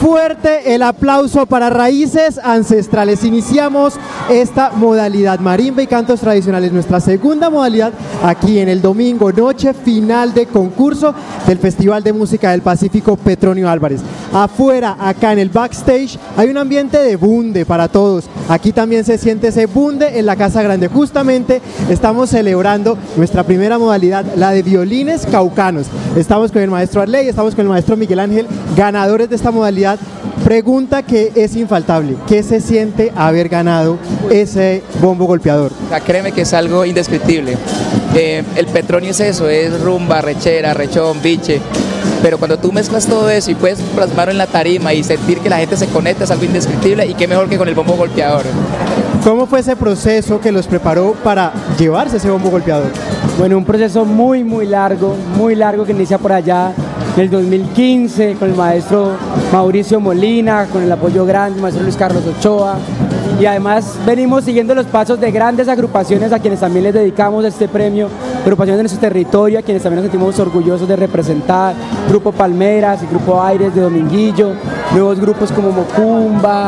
Fuerte el aplauso para Raíces Ancestrales. Iniciamos esta modalidad marimba y cantos tradicionales, nuestra segunda modalidad aquí en el domingo, noche final de concurso del Festival de Música del Pacífico Petronio Álvarez. Afuera, acá en el backstage, hay un ambiente de bunde para todos. Aquí también se siente ese bunde en la Casa Grande. Justamente estamos celebrando nuestra primera modalidad, la de violines caucanos. Estamos con el maestro Arley, estamos con el maestro Miguel Ángel, ganadores de esta modalidad. Pregunta que es infaltable: ¿qué se siente haber ganado ese bombo golpeador? O sea, créeme que es algo indescriptible. El Petronio es eso, es rumba, rechera, rechón, biche. Pero cuando tú mezclas todo eso y puedes plasmarlo en la tarima y sentir que la gente se conecta, es algo indescriptible, y qué mejor que con el bombo golpeador. ¿Cómo fue ese proceso que los preparó para llevarse ese bombo golpeador? Bueno, un proceso muy largo que inicia por allá en el 2015 con el maestro Mauricio Molina, con el apoyo grande del maestro Luis Carlos Ochoa, y además venimos siguiendo los pasos de grandes agrupaciones a quienes también les dedicamos este premio, agrupaciones de nuestro territorio, a quienes también nos sentimos orgullosos de representar: Grupo Palmeras y Grupo Aires de Dominguillo, nuevos grupos como Mocumba,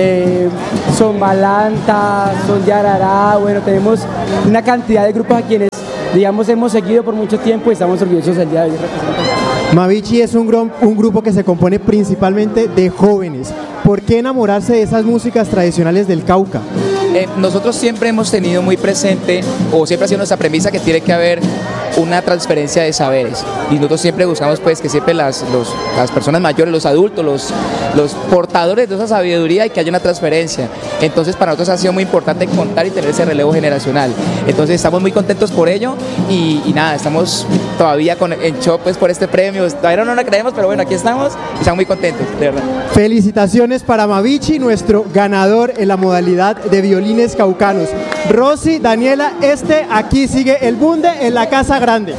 Son Balanta, Son Yarará. Bueno, tenemos una cantidad de grupos a quienes, digamos, hemos seguido por mucho tiempo y estamos orgullosos del día de hoy. Mavichi es un grupo que se compone principalmente de jóvenes. ¿Por qué enamorarse de esas músicas tradicionales del Cauca? Nosotros siempre hemos tenido muy presente, o siempre ha sido nuestra premisa, que tiene que haber una transferencia de saberes, y nosotros siempre buscamos pues que siempre las personas mayores, los adultos, los portadores de esa sabiduría, y que haya una transferencia. Entonces para nosotros ha sido muy importante contar y tener ese relevo generacional. Entonces estamos muy contentos por ello, y nada, estamos todavía en shock pues por este premio. Todavía no lo creemos, pero bueno, aquí estamos y estamos muy contentos, de verdad. Felicitaciones para Mavichi, nuestro ganador en la modalidad de violines caucanos. Rosy, Daniela, aquí sigue el bunde en la Casa Grande.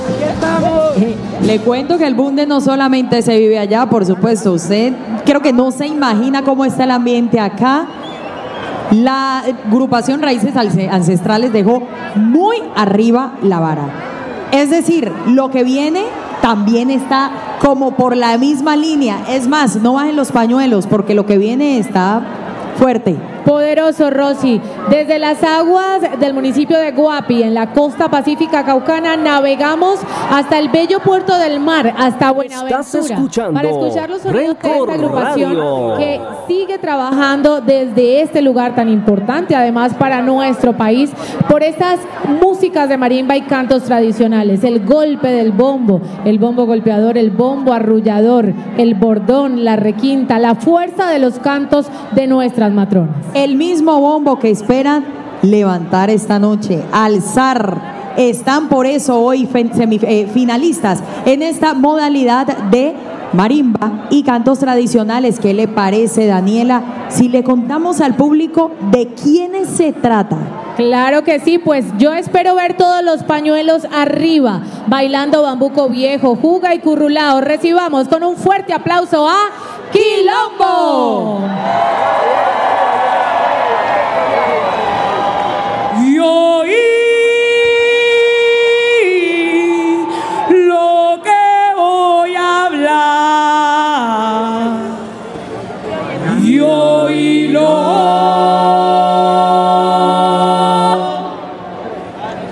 Le cuento que el bunde no solamente se vive allá, por supuesto. Usted creo que no se imagina cómo está el ambiente acá. La agrupación Raíces Ancestrales dejó muy arriba la vara. Es decir, lo que viene también está como por la misma línea. Es más, no bajen los pañuelos porque lo que viene está fuerte. Poderoso, Rosy. Desde las aguas del municipio de Guapi, en la costa pacífica caucana, navegamos hasta el bello puerto del mar, hasta Buenaventura, para escuchar los sonidos de esta agrupación que sigue trabajando desde este lugar tan importante, además para nuestro país, por estas músicas de marimba y cantos tradicionales: el golpe del bombo, el bombo golpeador, el bombo arrullador, el bordón, la requinta, la fuerza de los cantos de nuestras matronas. El mismo bombo que esperan levantar esta noche, alzar. Están por eso hoy finalistas en esta modalidad de marimba y cantos tradicionales. ¿Qué le parece, Daniela, si le contamos al público de quiénes se trata? Claro que sí, pues yo espero ver todos los pañuelos arriba, bailando bambuco viejo, juga y currulao. Recibamos con un fuerte aplauso a Quilombo.